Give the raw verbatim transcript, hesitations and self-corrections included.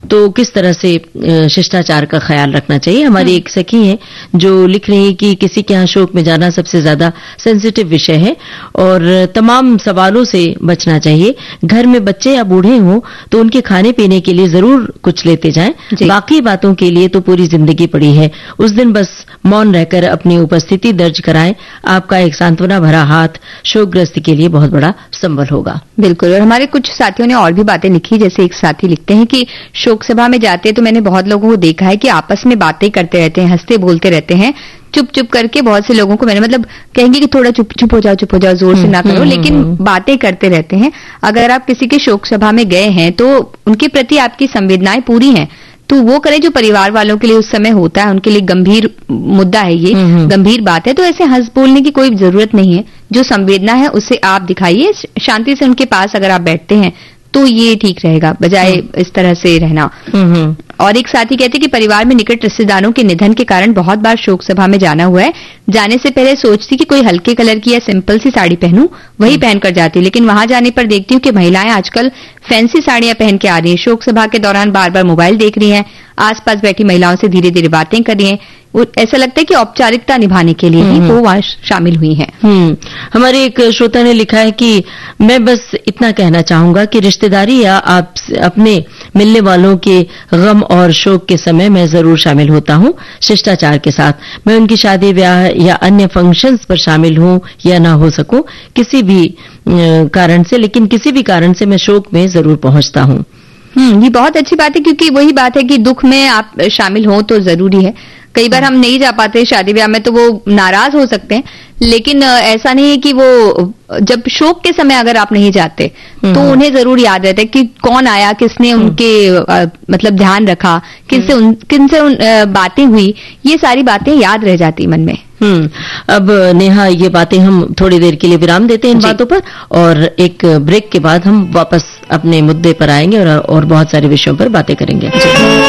तो किस तरह से शिष्टाचार का ख्याल रखना चाहिए। हमारी एक सखी है जो लिख रही है कि किसी के यहाँ शोक में जाना सबसे ज्यादा सेंसिटिव विषय है और तमाम सवालों से बचना चाहिए। घर में बच्चे या बूढ़े हों तो उनके खाने पीने के लिए जरूर कुछ लेते जाएं, बाकी बातों के लिए तो पूरी जिंदगी पड़ी है। उस दिन बस मौन रहकर अपनी उपस्थिति दर्ज कराएं। आपका एक सांत्वना भरा हाथ शोकग्रस्त के लिए बहुत बड़ा संबल होगा। बिल्कुल। और हमारे कुछ साथियों ने और भी बातें लिखी, जैसे एक साथी लिखते हैं कि शोक सभा में जाते हैं तो मैंने बहुत लोगों को देखा है कि आपस में बातें करते रहते हैं, हंसते बोलते रहते हैं, चुप चुप करके। बहुत से लोगों को मैंने मतलब कहेंगे कि थोड़ा चुप चुप हो जाओ, चुप हो जाओ, जोर से ना करो, लेकिन बातें करते रहते हैं। अगर आप किसी के शोक सभा में गए हैं तो उनके प्रति आपकी संवेदनाएं पूरी हैं तो वो करें जो परिवार वालों के लिए उस समय होता है, उनके लिए गंभीर मुद्दा है, ये गंभीर बात है। तो ऐसे हंस बोलने की कोई जरूरत नहीं है। जो संवेदना है उसे आप दिखाइए, शांति से उनके पास अगर आप बैठते हैं तो ये ठीक रहेगा, बजाय इस तरह से रहना। और एक साथी कहते कि परिवार में निकट रिश्तेदारों के निधन के कारण बहुत बार शोक सभा में जाना हुआ है। जाने से पहले सोचती कि कोई हल्के कलर की या सिंपल सी साड़ी पहनूं, वही पहनकर जाती, लेकिन वहां जाने पर देखती हूँ कि महिलाएं आजकल फैंसी साड़ियां पहन के आ रही हैं। शोक सभा के दौरान बार बार मोबाइल देख रही हैं, आसपास बैठी महिलाओं से धीरे धीरे बातें कर रही हैं। ऐसा लगता है कि औपचारिकता निभाने के लिए ही वो वहां शामिल हुई हैं। हमारे एक श्रोता ने लिखा है कि मैं बस इतना कहना चाहूंगा कि रिश्तेदारी या आप अपने मिलने वालों के गम और शोक के समय मैं जरूर शामिल होता हूं शिष्टाचार के साथ। मैं उनकी शादी ब्याह या अन्य फंक्शंस पर शामिल हूं या ना हो सकूं किसी भी कारण से, लेकिन किसी भी कारण से मैं शोक में जरूर पहुंचता हूं। हम्म ये बहुत अच्छी बात है, क्योंकि वही बात है कि दुख में आप शामिल हो तो जरूरी है। कई बार हम नहीं जा पाते शादी ब्याह में तो वो नाराज हो सकते हैं, लेकिन ऐसा नहीं है कि वो जब शोक के समय अगर आप नहीं जाते तो उन्हें जरूर याद रहता है कि कौन आया, किसने उनके आ, मतलब ध्यान रखा, किनसे उन किनसे उन बातें हुई, ये सारी बातें याद रह जाती मन में। हम्म अब नेहा ये बातें हम थोड़ी देर के लिए विराम देते हैं इन बातों पर, और एक ब्रेक के बाद हम वापस अपने मुद्दे पर आएंगे और, और बहुत सारे विषयों पर बातें करेंगे।